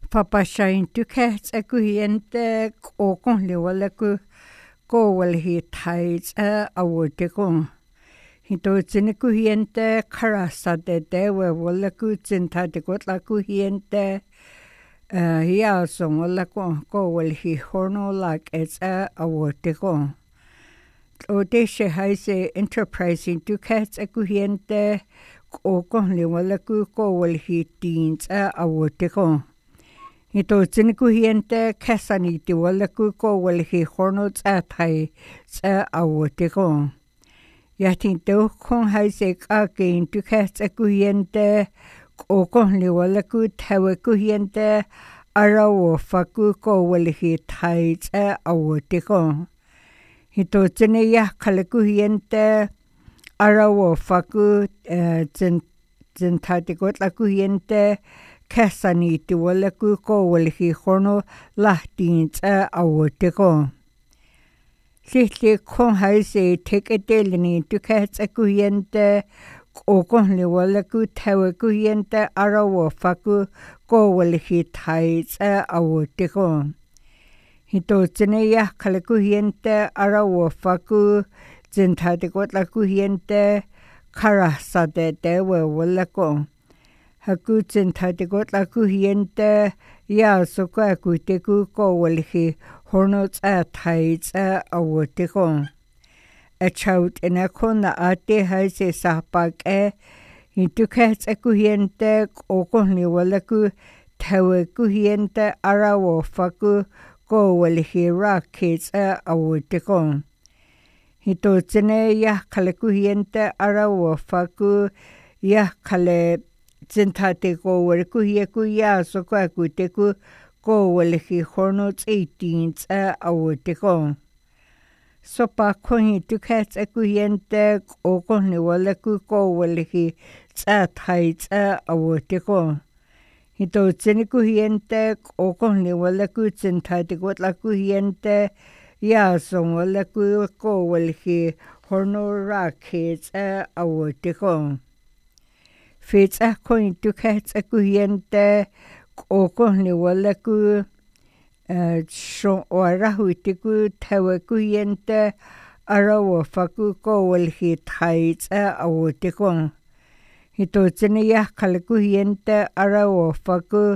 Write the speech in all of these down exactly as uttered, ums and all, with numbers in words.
Papashain tukets akuhiente okon liwalaku kowalhi tais a awotekon. Hito zinikuhiente karasa de dewe walaku zintatikot lakuhiente hiasong walakon kowalhi horno lak es a awotekon. Odeshe haise enterprising tukets akuhiente okon liwalaku kowalhi teens a awotekon. Hito zinikuhiente kasaniti walaku kowalhi horno zatai za awotekon. Yatin dokon haise kagin tukets akuhiente okon liwalaku tawekuhiente arawo faku kowalhi tai za awotekon. Hito zine yakalakuhiente arawo faku zintatikot lakuhiente kasaniti walaku kowalhi horno lahtin za awotekon. Sihli kon haise tekedelini tukets akuhiente okon liwalaku tawekuhiente arawo faku kowalhi tai za awotekon. Hito zine yakalakuhiente arawo faku zintatikot lakuhiente karasa de dewe walakon. Haku zintatikot lakuhiente ya soko akuteku kowalhi horno za tai za awotekon. Achaut enakon na ate haise sahpak e hitukets akuhiente okon liwalaku tawekuhiente arawo faku kowalhi rakits a awotekon. Hito zine yakalakuhiente arawo faku yakale zintatiko walkuhieku yaso kwakuteku kowalhi horno eighteen za awotekon. Sopa konhi tukets akuhiente okon liwalaku kowalhi za tai za awotekon. Hito zinikuhiente okon liwalaku zintatikot lakuhiente yasong walaku kowalhi horno rakits a awotekon. Fits a konhi tukets akuhiente okon liwalaku shon warahutiku tawekuhiente arawo faku kowalhi tai za awotekon. Hito zine yakalakuhiente arawo faku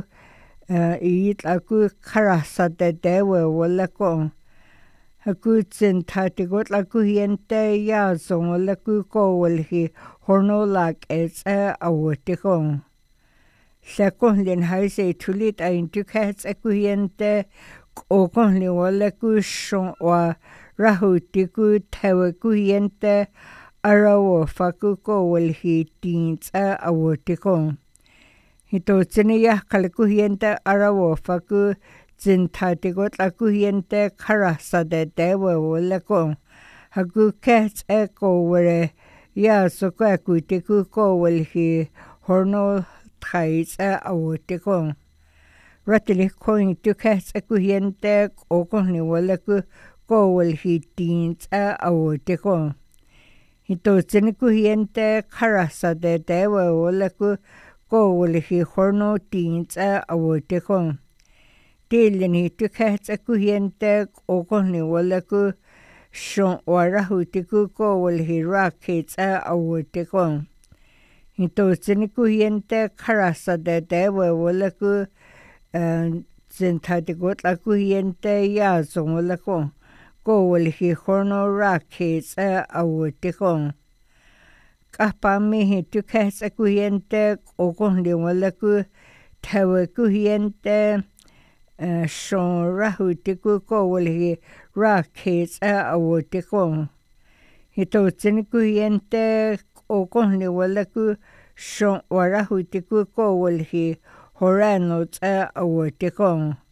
iitlaku karasa de dewe walakon. Haku zintatikot lakuhiente yasong walaku kowalhi horno lak es a awotekon. Sekon lin haise tulit ain tukets akuhiente okon liwalaku shon wa rahutiku tawekuhiente arawo faku kowalhi teens a awotekon. Hito zine yakalakuhiente arawo faku zintatikot lakuhiente karasa de dewe walakon. Haku kets e koware ya soko akuteku kowalhi horno tai za awotekon. Ratili konhi tukets akuhiente okon liwalaku kowalhi teens a awotekon. Hito zinikuhiente karasa de dewe walaku kowalhi horno teens a awotekon. Dilini tukets akuhiente okon liwalaku shon warahutiku kowalhi rakits a awotekon. Hito zinikuhiente karasa de dewe walaku zintatikot lakuhiente yasong walakon. Kowalhi horno rakits a awotekon. Kapamihi tukets akuhiente okon liwalaku tawekuhiente shon rahutiku kowalhi rakits a awotekon. Hito zinikuhiente okon liwalaku shon warahutiku kowalhi horano za awotekon.